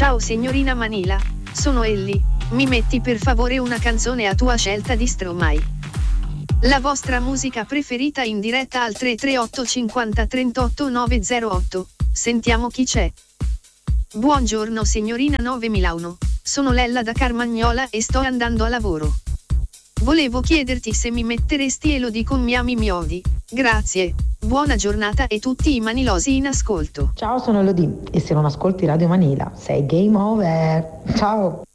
Ciao signorina Manila, sono Ellie, mi metti per favore una canzone a tua scelta di Stromae. La vostra musica preferita in diretta al 338 50 38 908, sentiamo chi c'è. Buongiorno signorina 9001, sono Lella da Carmagnola e sto andando a lavoro. Volevo chiederti se mi metteresti Elodie con Miami mi odi, grazie, buona giornata e tutti i manilosi in ascolto. Ciao, sono Elodie e se non ascolti Radio Manila sei game over. Ciao.